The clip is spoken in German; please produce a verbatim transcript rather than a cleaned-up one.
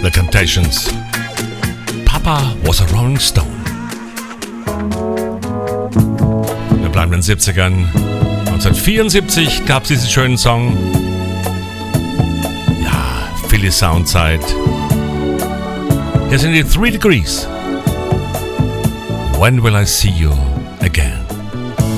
The Temptations. Papa was a Rolling Stone. Wir bleiben in den siebzigern. neunzehnhundertvierundsiebzig gab es diesen schönen Song. Ja, Philly Soundzeit. Hier sind die Three Degrees. When will I see you again?